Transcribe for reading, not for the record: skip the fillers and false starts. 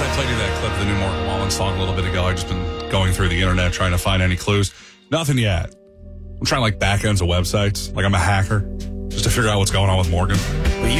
I played you that clip of the new Morgan Wallen song a little bit ago. I've just been going through the internet trying to find any clues. Nothing yet. I'm trying back ends of websites. I'm a hacker just to figure out what's going on with Morgan. Well, you